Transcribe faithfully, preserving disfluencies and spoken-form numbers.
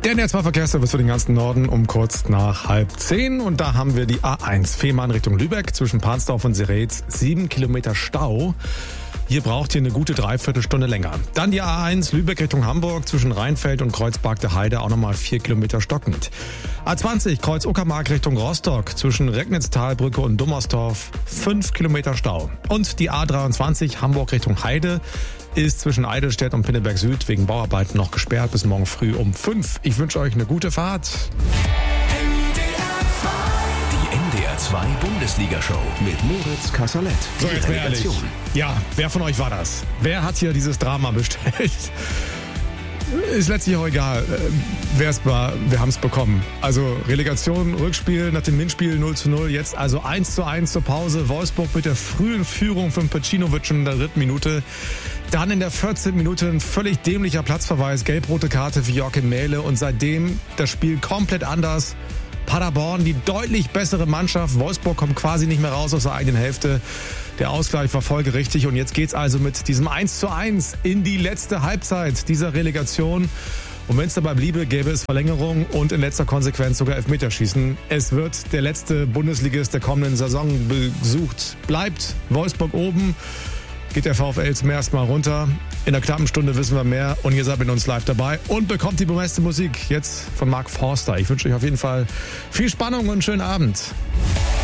Der N D R zwei Verkehrsservice für den ganzen Norden um kurz nach halb zehn. Und da haben wir die A eins Fehmarn Richtung Lübeck zwischen Pansdorf und Seretz. Sieben Kilometer Stau. Ihr braucht hier eine gute Dreiviertelstunde länger. Dann die A eins Lübeck Richtung Hamburg zwischen Rheinfeld und Kreuzberg der Heide auch nochmal vier Kilometer stockend. A zwanzig Kreuz Uckermark Richtung Rostock zwischen Recknitztalbrücke und Dummersdorf fünf Kilometer Stau. Und die A dreiundzwanzig Hamburg Richtung Heide ist zwischen Eidelstedt und Pinneberg Süd wegen Bauarbeiten noch gesperrt bis morgen früh um fünf. Ich wünsche euch eine gute Fahrt. Die N D R zwei Bundesliga-Show mit Moritz Kasserlet. So, jetzt mal ehrlich. Ja, wer von euch war das? Wer hat hier dieses Drama bestellt? Ist letztlich auch egal, wer es war, wir haben es bekommen. Also Relegation, Rückspiel nach dem Hinspiel null zu null, jetzt also eins zu eins zur Pause. Wolfsburg mit der frühen Führung von Pacinovic in der dritten Minute. Dann in der vierzehnten Minute ein völlig dämlicher Platzverweis, gelb-rote Karte für Joachim Mähle und seitdem das Spiel komplett anders. Paderborn, die deutlich bessere Mannschaft. Wolfsburg kommt quasi nicht mehr raus aus der eigenen Hälfte. Der Ausgleich war folgerichtig und jetzt geht's also mit diesem eins zu eins in die letzte Halbzeit dieser Relegation. Und wenn es dabei bliebe, gäbe es Verlängerung und in letzter Konsequenz sogar Elfmeterschießen. Es wird der letzte Bundesligist der kommenden Saison besucht. Bleibt Wolfsburg oben, geht der VfL zum ersten Mal runter. In einer knappen Stunde wissen wir mehr und ihr seid mit uns live dabei und bekommt die beste Musik jetzt von Mark Forster. Ich wünsche euch auf jeden Fall viel Spannung und einen schönen Abend.